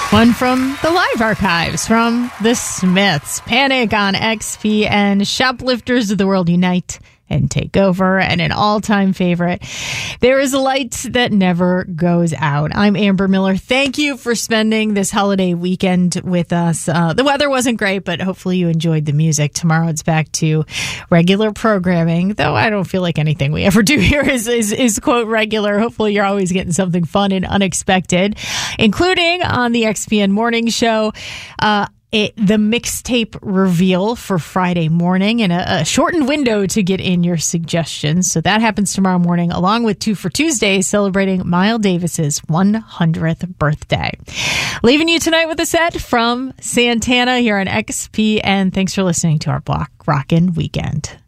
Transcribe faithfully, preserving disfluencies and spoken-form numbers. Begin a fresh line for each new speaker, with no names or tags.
One from the live archives from The Smiths. Panic on X P N. Shoplifters of the World Unite and Take Over. And an all-time favorite, There is a Light That Never Goes Out. I'm Amber Miller. Thank you for spending this holiday weekend with us. Uh, the weather wasn't great, but hopefully you enjoyed the music. Tomorrow it's back to regular programming, though I don't feel like anything we ever do here is, is, is quote, regular. Hopefully you're always getting something fun and unexpected, including on the X P N Morning Show. Uh, It, the mixtape reveal for Friday morning and a, a shortened window to get in your suggestions. So that happens tomorrow morning, along with Two for Tuesday, celebrating Miles Davis's one hundredth birthday. Leaving you tonight with a set from Santana here on X P N. Thanks for listening to our Block Rockin' Weekend.